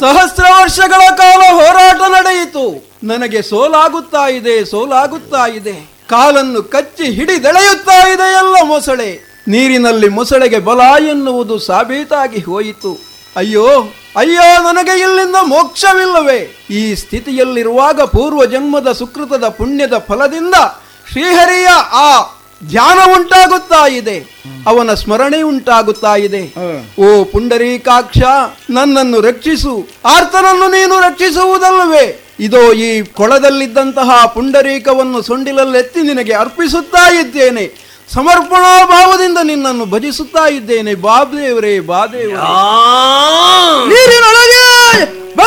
ಸಹಸ್ರ ವರ್ಷಗಳ ಕಾಲ ಹೋರಾಟ ನಡೆಯಿತು. ನನಗೆ ಸೋಲಾಗುತ್ತಾ ಇದೆ. ಕಾಲನ್ನು ಕಚ್ಚಿ ಹಿಡಿದೆಳೆಯುತ್ತಾ ಇದೆ ಎಲ್ಲ ಮೊಸಳೆ. ನೀರಿನಲ್ಲಿ ಮೊಸಳೆಗೆ ಬಲ ಎನ್ನುವುದು ಸಾಬೀತಾಗಿ ಹೋಯಿತು. ಅಯ್ಯೋ ನನಗೆ ಇಲ್ಲಿಂದ ಮೋಕ್ಷವಿಲ್ಲವೇ? ಈ ಸ್ಥಿತಿಯಲ್ಲಿರುವಾಗ ಪೂರ್ವ ಜನ್ಮದ ಸುಕೃತದ ಪುಣ್ಯದ ಫಲದಿಂದ ಶ್ರೀಹರಿಯ ಆ ಧ್ಯಾನ ಉಂಟಾಗುತ್ತಾ ಇದೆ, ಅವನ ಸ್ಮರಣೆ ಉಂಟಾಗುತ್ತಾ ಇದೆ. ಓ ಪುಂಡರೀಕಾಕ್ಷ, ನನ್ನನ್ನು ರಕ್ಷಿಸು. ಆರ್ತನನ್ನು ನೀನು ರಕ್ಷಿಸುವುದಲ್ಲವೇ? ಇದೋ ಈ ಕೊಳದಲ್ಲಿದ್ದಂತಹ ಪುಂಡರೀಕವನ್ನು ಸೊಂಡಿಲಲ್ಲೆತ್ತಿ ನಿನಗೆ ಅರ್ಪಿಸುತ್ತಾ ಇದ್ದೇನೆ. ಸಮರ್ಪಣಾ ಭಾವದಿಂದ ನಿನ್ನನ್ನು ಭಜಿಸುತ್ತಾ ಇದ್ದೇನೆ. ಬಾದೇವರೇ ಬಾದೇವರೇ. ನೀರಿನೊಳಗೆ